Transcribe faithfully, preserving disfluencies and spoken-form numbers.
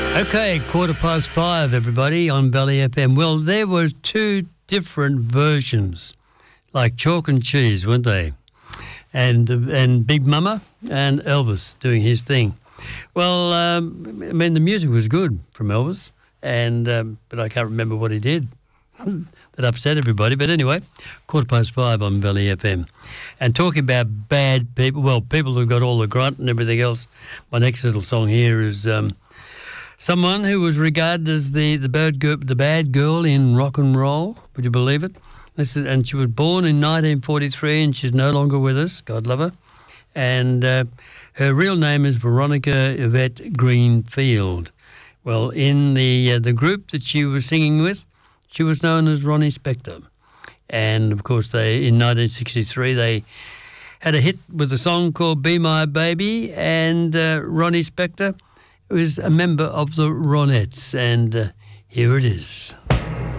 Okay, quarter past five, everybody, on Valley F M. Well, there were two different versions, like chalk and cheese, weren't they? And and Big Mama and Elvis doing his thing. Well, um, I mean, the music was good from Elvis, and um, but I can't remember what he did. That upset everybody. But anyway, quarter past five on Valley F M. And talking about bad people, well, people who got all the grunt and everything else, my next little song here is um, someone who was regarded as the, the, bad girl, the bad girl in rock and roll. Would you believe it? This is, and she was born in nineteen forty-three, and she's no longer with us. God love her. And uh, her real name is Veronica Yvette Greenfield. Well, in the uh, the group that she was singing with, she was known as Ronnie Spector. And, of course, they in nineteen sixty-three, they had a hit with a song called Be My Baby, and uh, Ronnie Spector was a member of the Ronettes. And uh, here it is.